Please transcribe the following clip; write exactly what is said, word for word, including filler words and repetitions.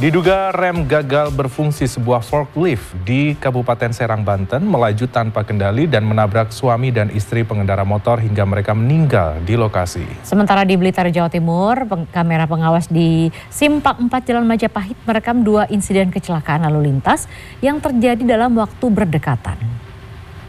Diduga rem gagal berfungsi, sebuah forklift di Kabupaten Serang, Banten melaju tanpa kendali dan menabrak suami dan istri pengendara motor hingga mereka meninggal di lokasi. Sementara di Blitar, Jawa Timur, kamera pengawas di Simpang empat Jalan Majapahit merekam dua insiden kecelakaan lalu lintas yang terjadi dalam waktu berdekatan.